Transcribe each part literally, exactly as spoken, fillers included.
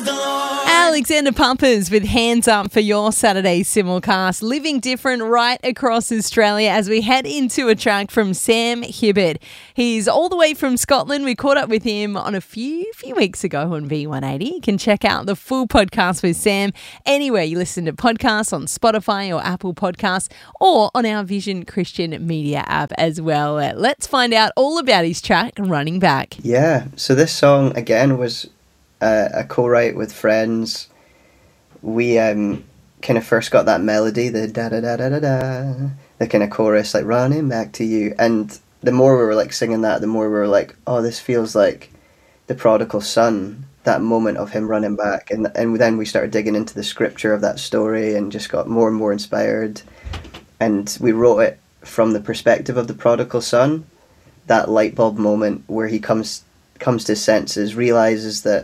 Alexander Pumpers with Hands Up for your Saturday simulcast, living different right across Australia as we head into a track from Sam Hibbert. He's all the way from Scotland. We caught up with him on a few few weeks ago on V one eighty. You can check out the full podcast with Sam anywhere you listen to podcasts, on Spotify or Apple Podcasts, or on our Vision Christian Media app as well. Let's find out all about his track, Running Back. Yeah, so this song again was uh, a co-write with friends. We um, kind of first got that melody, the da-da-da-da-da-da, the kind of chorus, like, running back to you. And the more we were, like, singing that, the more we were like, oh, this feels like the prodigal son, that moment of him running back. And, and then we started digging into the scripture of that story and just got more and more inspired. And we wrote it from the perspective of the prodigal son, that light bulb moment where he comes comes to his senses, realizes that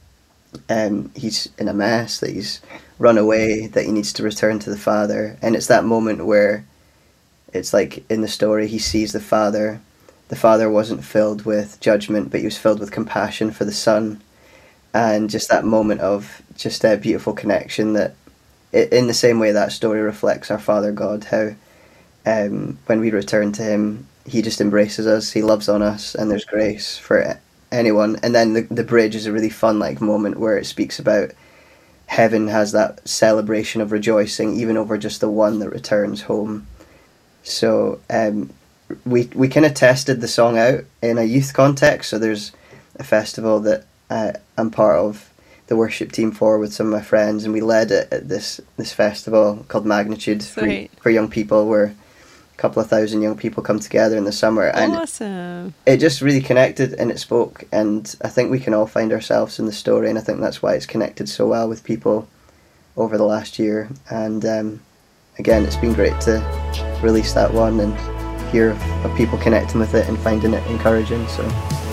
Um, he's in a mess, that he's run away, that he needs to return to the father. And it's that moment where it's like in the story, he sees the father. The father wasn't filled with judgment, but he was filled with compassion for the son. And just that moment of just a beautiful connection that, in the same way that story reflects our Father God, how um, when we return to him, he just embraces us, he loves on us, and there's grace for anyone. And then the the bridge is a really fun like moment where it speaks about heaven has that celebration of rejoicing even over just the one that returns home. So um we we kind of tested the song out in a youth context. So there's a festival that uh, I'm part of the worship team for with some of my friends, and we led it at this this festival called Magnitude for, for young people, where couple of thousand young people come together in the summer, and awesome. It just really connected and it spoke, and I think we can all find ourselves in the story, and I think that's why it's connected so well with people over the last year. And um, again, it's been great to release that one and hear of people connecting with it and finding it encouraging. So